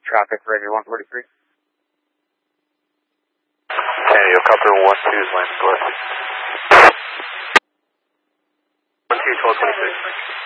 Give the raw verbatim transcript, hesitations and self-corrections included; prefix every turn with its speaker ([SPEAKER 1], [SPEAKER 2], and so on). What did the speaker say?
[SPEAKER 1] traffic for Ranger one forty-three.
[SPEAKER 2] Kennedy, helicopter one two is line, go ahead. one two, twelve twenty-six.